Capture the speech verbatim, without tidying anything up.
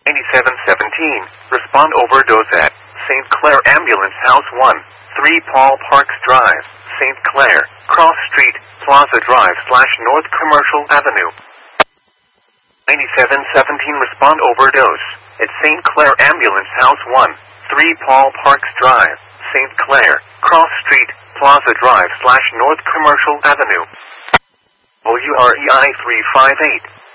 ninety-seven seventeen, respond overdose at Saint Clair Ambulance House one, three Paul Parks Drive, Saint Clair, Cross Street, Plaza Drive slash North Commercial Avenue. ninety-seven seventeen, respond overdose at Saint Clair Ambulance House one, three Paul Parks Drive, Saint Clair, Cross Street, Plaza Drive slash North Commercial Avenue. O U R E I three five eight.